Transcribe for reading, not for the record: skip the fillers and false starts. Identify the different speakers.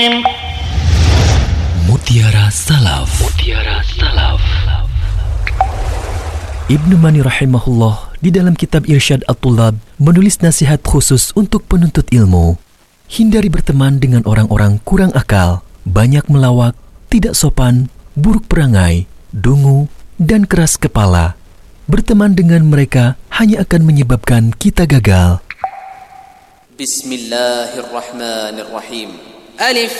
Speaker 1: Mutiara Salaf. Mutiara Salaf. Ibnu Mani rahimahullah di dalam kitab Irsyad At-Tullab menulis nasihat khusus untuk penuntut ilmu. Hindari berteman dengan orang-orang kurang akal, banyak melawak, tidak sopan, buruk perangai, dungu, dan keras kepala. Berteman dengan mereka hanya akan menyebabkan kita gagal.
Speaker 2: Bismillahirrahmanirrahim. Alif